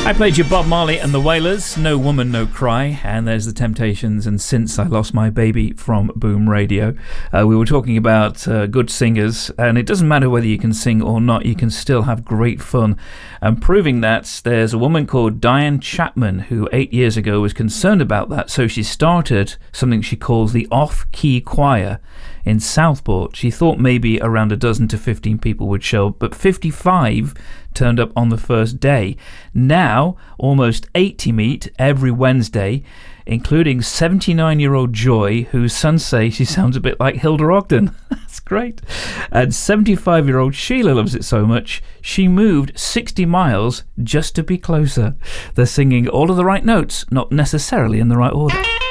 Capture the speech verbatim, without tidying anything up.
I played you Bob Marley and the Wailers, No Woman, No Cry, and there's the Temptations and Since I Lost My Baby from Boom Radio. Uh, we were talking about uh, good singers, and it doesn't matter whether you can sing or not, you can still have great fun. And proving that, there's a woman called Diane Chapman who eight years ago was concerned about that, so she started something she calls the Off-Key Choir in Southport. She thought maybe around a dozen to fifteen people would show up, but fifty-five turned up on the first day. Now, almost eighty meet every Wednesday, including seventy-nine-year-old Joy, whose sons say she sounds a bit like Hilda Ogden. That's great. And seventy-five-year-old Sheila loves it so much, she moved sixty miles just to be closer. They're singing all of the right notes, not necessarily in the right order.